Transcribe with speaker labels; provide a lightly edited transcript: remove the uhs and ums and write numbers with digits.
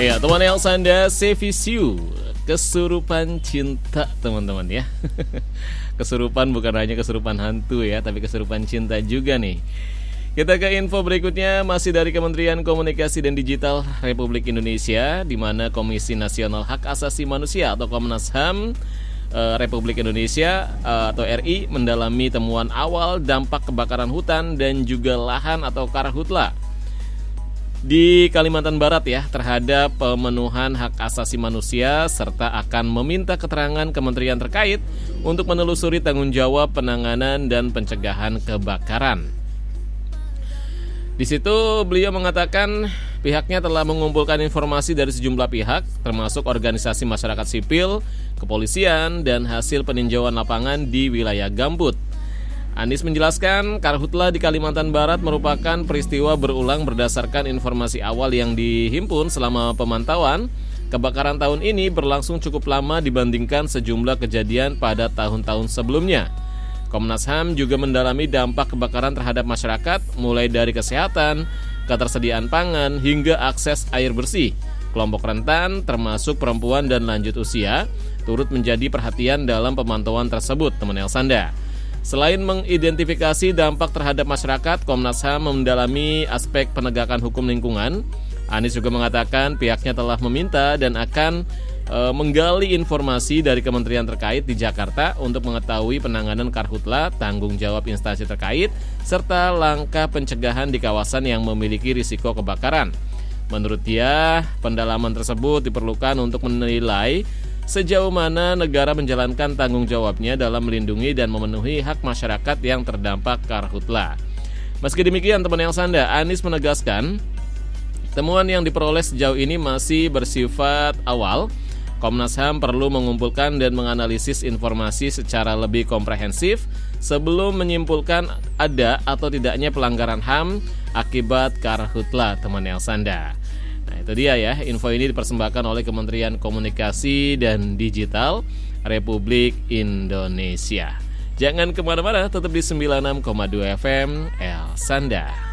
Speaker 1: Ya, teman Elsanda Sevisiu, kesurupan cinta teman-teman ya. Kesurupan bukan hanya kesurupan hantu ya, tapi kesurupan cinta juga nih. Kita ke info berikutnya, masih dari Kementerian Komunikasi dan Digital Republik Indonesia, di mana Komisi Nasional Hak Asasi Manusia atau Komnas HAM Republik Indonesia atau RI mendalami temuan awal dampak kebakaran hutan dan juga lahan atau karhutla di Kalimantan Barat ya terhadap pemenuhan hak asasi manusia, serta akan meminta keterangan kementerian terkait untuk menelusuri tanggung jawab penanganan dan pencegahan kebakaran. Di situ beliau mengatakan pihaknya telah mengumpulkan informasi dari sejumlah pihak termasuk organisasi masyarakat sipil, kepolisian, dan hasil peninjauan lapangan di wilayah gambut. Anies menjelaskan karhutla di Kalimantan Barat merupakan peristiwa berulang berdasarkan informasi awal yang dihimpun selama pemantauan. Kebakaran tahun ini berlangsung cukup lama dibandingkan sejumlah kejadian pada tahun-tahun sebelumnya. Komnas HAM juga mendalami dampak kebakaran terhadap masyarakat, mulai dari kesehatan, ketersediaan pangan, hingga akses air bersih. Kelompok rentan, termasuk perempuan dan lanjut usia, turut menjadi perhatian dalam pemantauan tersebut, teman Elsanda. Selain mengidentifikasi dampak terhadap masyarakat, Komnas HAM mendalami aspek penegakan hukum lingkungan. Anies juga mengatakan pihaknya telah meminta dan akan menggali informasi dari kementerian terkait di Jakarta untuk mengetahui penanganan karhutla, tanggung jawab instansi terkait, serta langkah pencegahan di kawasan yang memiliki risiko kebakaran. Menurut dia, pendalaman tersebut diperlukan untuk menilai sejauh mana negara menjalankan tanggung jawabnya dalam melindungi dan memenuhi hak masyarakat yang terdampak karhutla. Meski demikian, teman Elsanda, Anies menegaskan temuan yang diperoleh sejauh ini masih bersifat awal. Komnas HAM perlu mengumpulkan dan menganalisis informasi secara lebih komprehensif sebelum menyimpulkan ada atau tidaknya pelanggaran HAM akibat karhutla, teman Elsanda. Nah, itu dia ya, info ini dipersembahkan oleh Kementerian Komunikasi dan Digital Republik Indonesia. Jangan kemana-mana, tetap di 96,2 FM Elsanda.